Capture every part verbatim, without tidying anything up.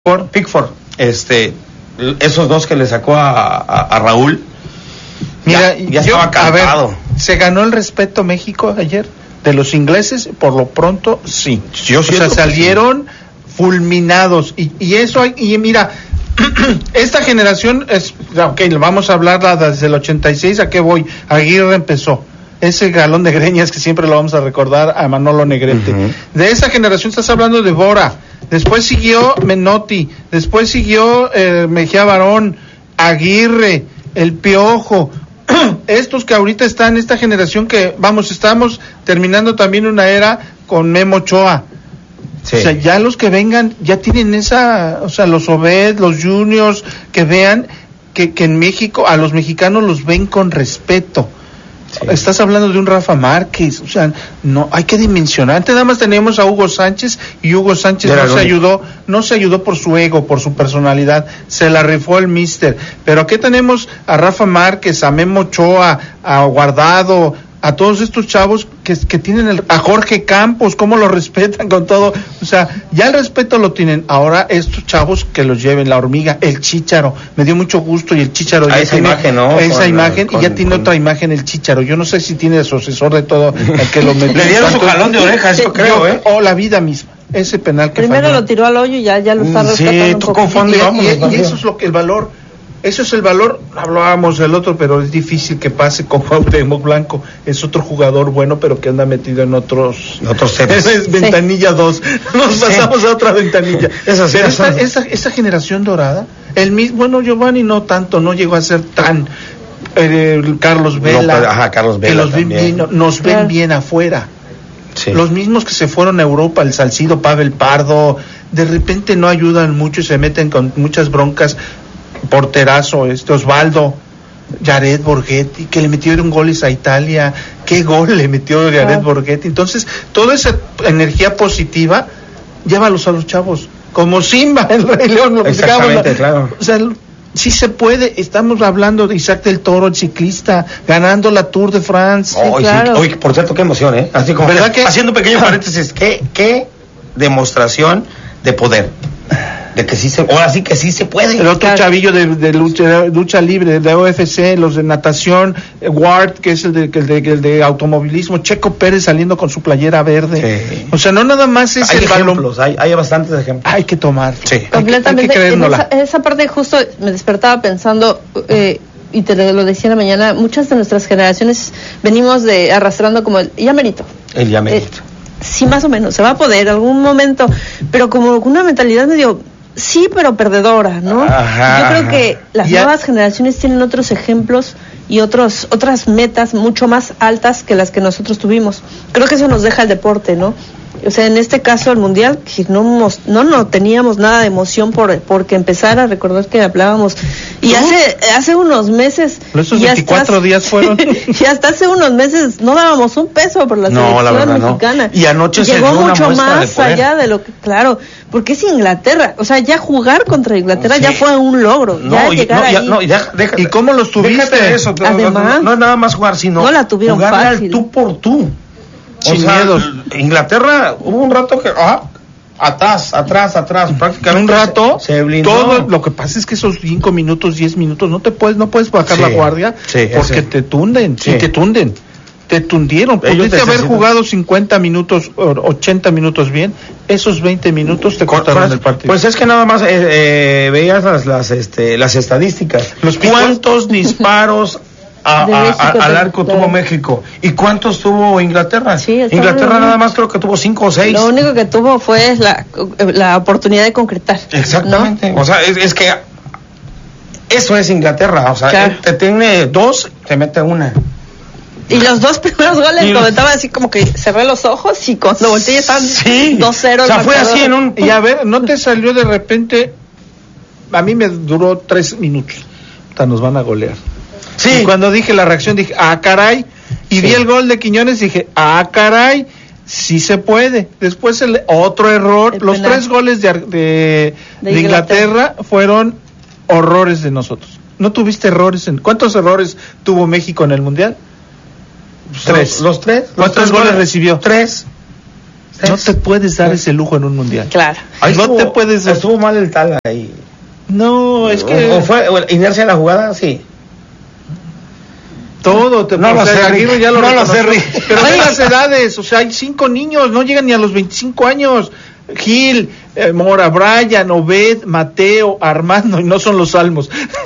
Pickford, Pickford, este, esos dos que le sacó a, a, a Raúl, mira, ya, ya yo, estaba cantado. A ver, ¿se ganó el respeto México ayer de los ingleses? Por lo pronto, sí. Yo o sea, salieron sí. fulminados y, y eso hay, y mira, esta generación es, ok, vamos a hablarla desde el ochenta y seis, ¿a qué voy? Aguirre empezó. Ese galón de greñas que siempre lo vamos a recordar a Manolo Negrete. Uh-huh. De esa generación estás hablando de Bora, después siguió Menotti, después siguió eh, Mejía Barón, Aguirre, El Piojo, estos que ahorita están, esta generación que, vamos, estamos terminando también una era con Memo Ochoa. Sí. O sea, ya los que vengan, ya tienen esa, o sea, los Obed, los Juniors, que vean que, que en México, a los mexicanos los ven con respeto. Sí. Estás hablando de un Rafa Márquez, o sea, no hay que dimensionar. Antes nada más teníamos a Hugo Sánchez y Hugo Sánchez no se ayudó, no se ayudó por su ego, por su personalidad, se la rifó el míster. Pero aquí tenemos a Rafa Márquez, a Memo Ochoa, a Guardado, a todos estos chavos que, que tienen el, a Jorge Campos, cómo lo respetan con todo, o sea, ya el respeto lo tienen. Ahora estos chavos que los lleven, la Hormiga, el Chícharo, me dio mucho gusto y el Chícharo ya esa tiene imagen, ¿no? Esa con, imagen con, y ya tiene con... otra imagen el Chícharo. Yo no sé si tiene su asesor de todo el que lo metió. Le dieron su jalón de oreja, eso creo, ¿eh? O la vida misma. Ese penal que primero falló. lo tiró al hoyo y ya ya lo está rescatando. Sí, tú confundes, y, vamos, y, y eso es lo que el valor. Eso es el valor, hablábamos del otro, pero es difícil que pase con Cuauhtémoc Blanco, es otro jugador bueno, pero que anda metido en otros... En otros temas. Es sí. ventanilla dos, nos sí. pasamos a otra ventanilla. Esa, pero esta, esta, esta generación dorada, el mismo, bueno, Giovanni no tanto, no llegó a ser tan... Eh, Carlos Vela, no, ajá, Carlos Vela que los ven bien, nos ven claro. bien afuera. Sí. Los mismos que se fueron a Europa, el Salcido, Pavel Pardo, de repente no ayudan mucho y se meten con muchas broncas. Porterazo, este Osvaldo, Jared Borghetti, que le metieron goles a Italia, qué gol le metió Jared oh. Borghetti. Entonces, toda esa energía positiva, llévalos a los chavos, como Simba, el Rey León, lo que exactamente, claro. O sea, sí se puede, estamos hablando de Isaac del Toro, el ciclista, ganando la Tour de France. Oh, sí, claro. Oye, por cierto, qué emoción, ¿eh? Así como ¿verdad que, que haciendo un pequeño paréntesis, qué, qué demostración de poder. De que sí se, ahora sí que sí se puede. El otro claro. chavillo de, de lucha, lucha libre, de U F C, los de natación, Ward, que es el de, el de, el de automovilismo, Checo Pérez saliendo con su playera verde. Sí. O sea, no nada más es hay el ejemplos, balón. Hay, hay bastantes ejemplos. Hay que tomar. Sí. Completamente. Hay que, hay que en esa, esa parte justo me despertaba pensando, eh, y te lo decía en la mañana, muchas de nuestras generaciones venimos de arrastrando como el ya merito. El ya merito. Eh, sí, más o menos, se va a poder algún momento, pero como una mentalidad medio... sí, pero perdedora, ¿no? Ajá, yo creo que las ya. nuevas generaciones tienen otros ejemplos y otros otras metas mucho más altas que las que nosotros tuvimos. Creo que eso nos deja el deporte, ¿no? O sea, en este caso el mundial, que no no no teníamos nada de emoción por porque empezara, recordar que hablábamos y ¿no? hace hace unos meses esos veinticuatro hasta, días fueron y hasta hace unos meses no dábamos un peso por la no, selección la verdad, mexicana. No. Y anoche llegó se dio mucho una más de allá de lo que claro, porque es Inglaterra, o sea, ya jugar contra Inglaterra sí. ya fue un logro, no, ya y, llegar no, ahí. Ya, no, ya, deja, ¿y cómo los tuviste? Eso, además, no, no es nada más jugar, sino no la tuvieron jugarle fácil. al tú por tú. Sin o sea, miedos. Inglaterra hubo un rato que ah, atrás, atrás, atrás, prácticamente un rato se, se blindó. Todo lo que pasa es que esos cinco minutos, diez minutos no te puedes, no puedes bajar sí, la guardia sí, porque ese. te tunden, sí. y te tunden, te tundieron. Pudiste haber jugado cincuenta minutos, ochenta minutos bien, esos veinte minutos te cortaron pues, el partido. Pues es que nada más eh, eh, veías las, las, este, las estadísticas. Los ¿Cuántos disparos A, a, México, a, al arco claro. tuvo México? ¿Y cuántos tuvo Inglaterra? Sí, Inglaterra nada más creo que tuvo cinco o seis. Lo único que tuvo fue la, la oportunidad de concretar. Exactamente. ¿no? O sea, es, es que eso es Inglaterra. O sea, claro. te tiene dos, te mete una. Y los dos primeros goles y comentaba así como que cerré los ojos y cuando volteé estaban sí. dos cero. O sea, fue así en un... Y a ver, ¿no te salió de repente? A mí me duró tres minutos. Hasta nos van a golear. Sí. Y cuando dije la reacción dije, ah, caray, y sí. vi el gol de Quiñones y dije, ah, caray, sí se puede. Después el otro error, el los penal. tres goles de, de, de, de Inglaterra, Inglaterra fueron horrores de nosotros. ¿No tuviste errores? en ¿Cuántos errores tuvo México en el Mundial? Tres. ¿Los, los tres? ¿Cuántos los tres goles recibió? Tres. No te puedes dar ese lujo en un mundial. Claro. Ahí no estuvo, te puedes. Estuvo mal el tal ahí. No, es que. O, o fue o inercia en la jugada, sí. Todo te no lo sé, Aguirre ya lo no lo sé, pero ve las edades, o sea, hay cinco niños, no llegan ni a los veinticinco años. Gil, eh, Mora, Brian, Obed, Mateo, Armando, y no son los salmos.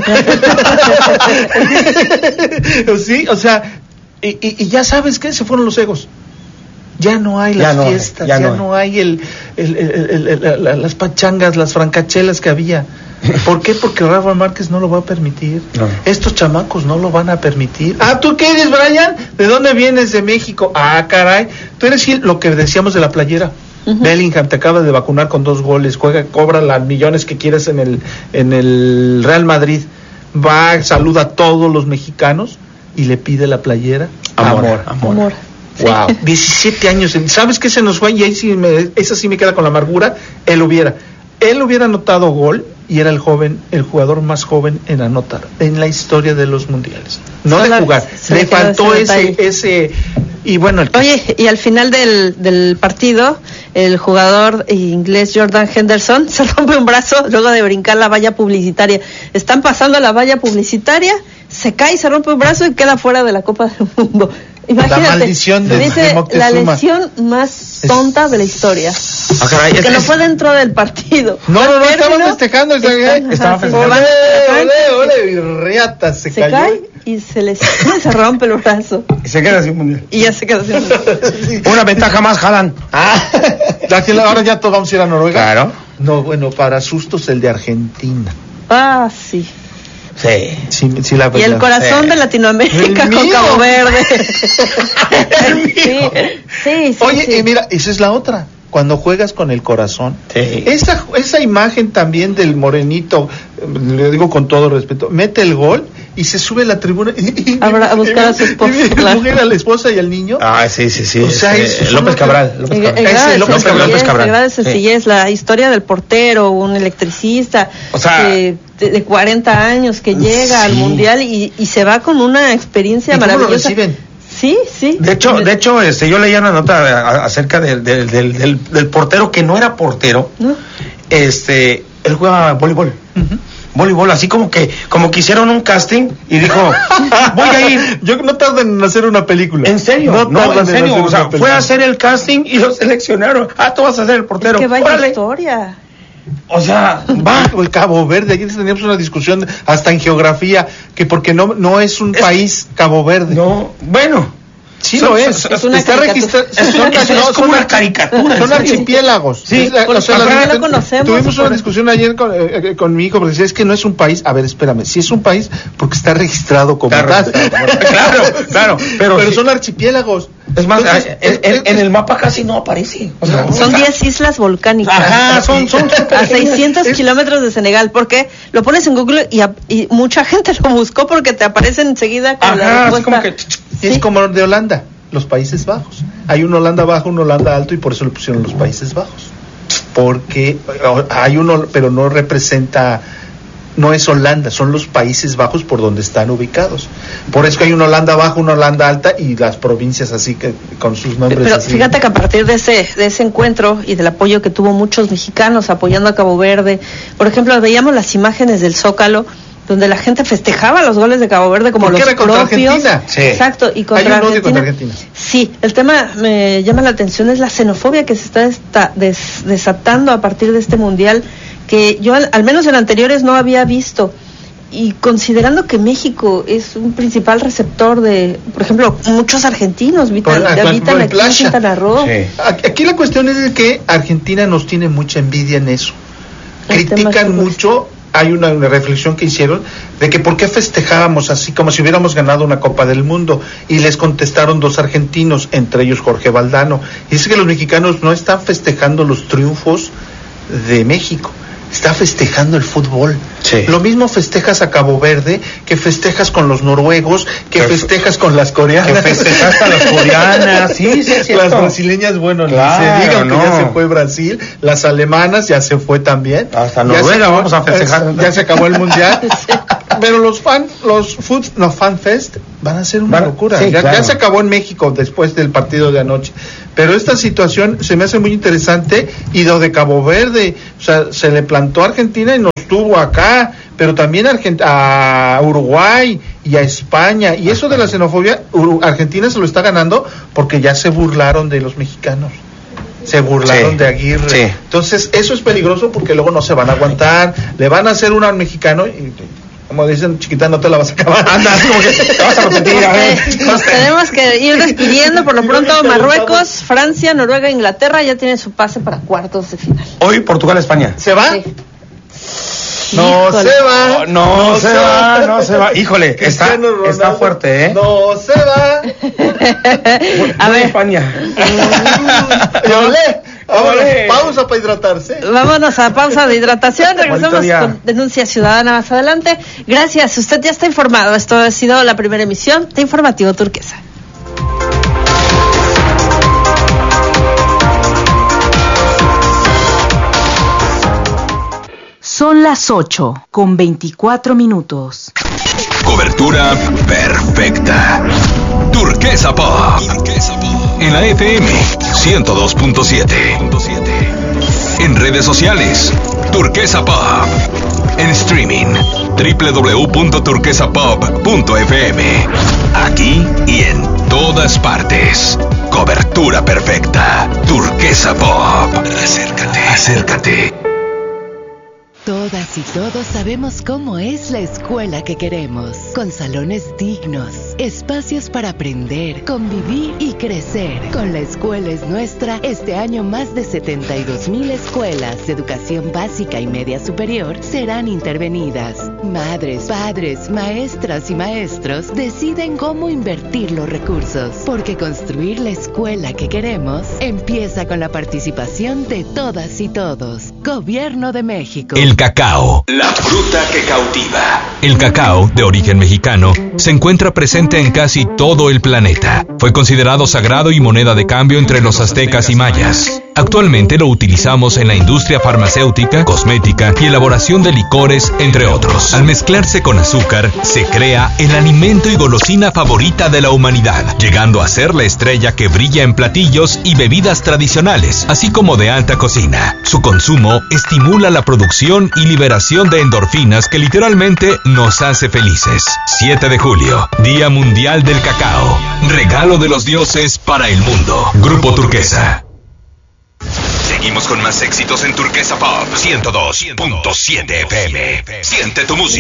Sí, o sea, y, y, y ya sabes que se fueron los egos. Ya no hay las ya no, fiestas, ya, ya no, no hay el, el, el, el, el, el, el, las pachangas, las francachelas que había. ¿Por qué? Porque Rafa Márquez no lo va a permitir. No. Estos chamacos no lo van a permitir. Ah, ¿tú qué eres, Brian? ¿De dónde vienes? De México. Ah, caray. Tú eres lo que decíamos de la playera. Uh-huh. Bellingham te acaba de vacunar con dos goles, juega, cobra las millones que quieres en el en el Real Madrid. Va, saluda a todos los mexicanos y le pide la playera. Amor, amor. amor. amor. Wow, sí. diecisiete años. ¿Sabes qué se nos fue? Y ahí sí me, esa sí me queda con la amargura. Él hubiera, él hubiera anotado gol y era el joven, el jugador más joven en anotar en la historia de los mundiales. No Solo de jugar, le faltó ese, ese, y bueno. El Oye, y al final del, del partido, el jugador inglés Jordan Henderson se rompe un brazo luego de brincar la valla publicitaria. Están pasando la valla publicitaria, se cae, se rompe un brazo y queda fuera de la Copa del Mundo. Imagínate, la maldición de, dice, de Moctezuma. La lesión más tonta es... de la historia. Ah, caray, que es, no es... fue dentro del partido. No, no, no, estaban festejando. Está, están, estaba festejando. Ole, ole, ole, y Riata se, se cayó. cae y se les se rompe el brazo. Y se queda sin mundial. Y ya se queda sin mundial. Sí. Una ventaja más, Haaland. Ah, ahora ya todos vamos a ir a Noruega. Claro. No, bueno, para sustos el de Argentina. Ah, sí. Sí. sí, sí la y el corazón sí. de Latinoamérica con Cabo Verde. El mío. Sí, sí, sí. Oye, sí. y mira, esa es la otra. Cuando juegas con el corazón. Sí. Esa, esa imagen también del morenito, le digo con todo respeto, mete el gol y se sube a la tribuna y, y, a buscar a su esposa, y, claro. mujer a la esposa y al niño. Ah, sí, sí, sí. O sea, es, eh, López Cabral. López Cabral. El, el grado, Ese, López de Cabral, López Cabral. El grado de sencillez, sí. La historia del portero, un electricista, o sea, que, de, de cuarenta años que llega sí. al mundial y, y se va con una experiencia ¿Y maravillosa. ¿Cómo lo reciben? Sí, sí. De hecho, de hecho, este, yo leía una nota a, a, acerca del, del, del, del, del portero que no era portero. ¿No? Este, él juega voleibol. Uh-huh. Voleibol, así como que, como que hicieron un casting y dijo, voy a ir. Yo no tardan en hacer una película. ¿En serio? No, no en serio. En o sea, fue a hacer el casting y lo seleccionaron. Ah, tú vas a ser el portero. Es que vaya historia. O sea, va. El Cabo Verde, aquí teníamos una discusión hasta en geografía, que porque no no es un es, país Cabo Verde. No, bueno. Sí son, lo es. Son, es una está registrado. Es, es, es, es como una caricatura. Son archipiélagos. Sí, es, por, o sea, la, la, no conocemos. Tuvimos una discusión ayer con, eh, con mi hijo porque decía, es que no es un país. A ver, espérame. Si es un país porque está registrado como tal. Claro, claro. Pero, pero sí. son archipiélagos. Es más, Entonces, en, en, en el mapa casi no aparece. O sea, no, son diez islas volcánicas. Ajá, son, son a seiscientos es, kilómetros de Senegal. Porque lo pones en Google y, a, y mucha gente lo buscó porque te aparece enseguida con Ajá, la respuesta. Es como, que, ¿sí? Es como de Holanda, los Países Bajos. Hay un Holanda bajo, un Holanda alto y por eso le pusieron los Países Bajos. Porque hay uno, pero no representa. No es Holanda, son los Países Bajos por donde están ubicados. Por eso que hay una Holanda baja, una Holanda alta y las provincias así que con sus nombres. Pero así. Fíjate que a partir de ese de ese encuentro y del apoyo que tuvo muchos mexicanos apoyando a Cabo Verde, por ejemplo, veíamos las imágenes del Zócalo donde la gente festejaba los goles de Cabo Verde como los era propios. Contra Argentina. Sí. Exacto, y contra, hay un odio Argentina. contra Argentina. Sí, el tema me llama la atención es la xenofobia que se está, está des, desatando a partir de este mundial, que yo al, al menos en anteriores no había visto. Y considerando que México es un principal receptor de, por ejemplo, muchos argentinos habitan, por, habitan por aquí en Quintana Roo. Sí. Aquí la cuestión es que Argentina nos tiene mucha envidia en eso. El Critican mucho. Hay una, una reflexión que hicieron de que por qué festejábamos así como si hubiéramos ganado una Copa del Mundo, y les contestaron dos argentinos, entre ellos Jorge Valdano, y dice que los mexicanos no están festejando los triunfos de México, está festejando el fútbol. Sí. Lo mismo festejas a Cabo Verde, que festejas con los noruegos, que, que festejas con las coreanas, que festejas a las coreanas, sí, sí, sí, las brasileñas, bueno, claro, ni se digan no. que ya se fue Brasil, las alemanas ya se fue también, hasta Noruega se, vamos a festejar, ya se acabó el mundial. Pero los fan, los food, no, fan fest van a ser una van, locura. Sí, ya, claro. ya se acabó en México después del partido de anoche. Pero esta situación se me hace muy interesante, y lo de Cabo Verde, o sea, se le plantó a Argentina y nos tuvo acá, pero también a, Argent- a Uruguay y a España, y eso de la xenofobia, Ur- Argentina se lo está ganando porque ya se burlaron de los mexicanos. Se burlaron Sí, de Aguirre. sí. Entonces, eso es peligroso porque luego no se van a aguantar, le van a hacer uno al mexicano y, como dicen, chiquita, no te la vas a acabar. Anda, como que te vas a repetir, a ver. Ok, nos tenemos que ir despidiendo. Por lo pronto, Marruecos, Francia, Noruega, Inglaterra ya tienen su pase para cuartos de final. Hoy Portugal, España. ¿Se va? Sí. No Híjole. se va. No, no se va, no se va. Híjole, está, Cristiano Ronaldo, está fuerte, ¿eh? No se va. A ver, España. Y olé, vámonos, Olé. pausa para hidratarse. vámonos a pausa de hidratación. Bonito Regresamos día. con Denuncia Ciudadana más adelante. Gracias, usted ya está informado. Esto ha sido la primera emisión de Informativo Turquesa. Son las ocho con veinticuatro minutos. Cobertura perfecta. Turquesa Pop. En la F M ciento dos punto siete. En redes sociales, Turquesa Pop. En streaming, doble u doble u doble u punto turquesa pop punto f m. Aquí y en todas partes. Cobertura perfecta. Turquesa Pop. Acércate, acércate. Todas y todos sabemos cómo es la escuela que queremos, con salones dignos, espacios para aprender, convivir y crecer. Con La Escuela es Nuestra, este año más de setenta y dos mil escuelas de educación básica y media superior serán intervenidas. Madres, padres, maestras y maestros deciden cómo invertir los recursos, porque construir la escuela que queremos empieza con la participación de todas y todos. Gobierno de México. El cacao, la fruta que cautiva. El cacao, de origen mexicano, se encuentra presente en casi todo el planeta. Fue considerado sagrado y moneda de cambio entre los aztecas y mayas. Actualmente lo utilizamos en la industria farmacéutica, cosmética y elaboración de licores, entre otros. Al mezclarse con azúcar, se crea el alimento y golosina favorita de la humanidad, llegando a ser la estrella que brilla en platillos y bebidas tradicionales, así como de alta cocina. Su consumo estimula la producción y liberación de endorfinas que literalmente nos hace felices. siete de julio, Día Mundial del Cacao. Regalo de los dioses para el mundo. Grupo Turquesa. Seguimos con más éxitos en Turquesa Pop ciento dos punto siete F M. Siente tu música.